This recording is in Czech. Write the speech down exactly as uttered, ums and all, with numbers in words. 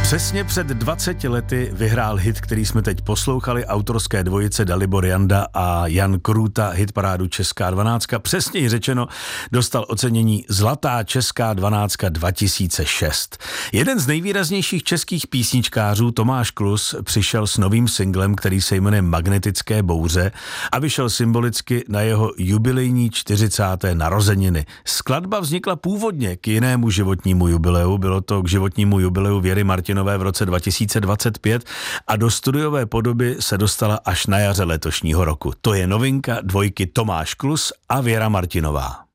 Přesně před dvaceti lety vyhrál hit, který jsme teď poslouchali, autorské dvojice Dalibor Janda a Jan Krůta, hitparádu Česká dvanáctka. Přesněji řečeno, dostal ocenění Zlatá česká dvanáctka dva tisíce šest. Jeden z nejvýraznějších českých písničkářů, Tomáš Klus, přišel s novým singlem, který se jmenuje Magnetické bouře a vyšel symbolicky na jeho jubilejní čtyřicáté narozeniny. Skladba vznikla původně k jinému životnímu jubileu, bylo to k životnímu jubileu Věry Martinové v roce dva tisíce dvacet pět a do studiové podoby se dostala až na jaře letošního roku. To je novinka dvojky Tomáš Klus a Věra Martinová.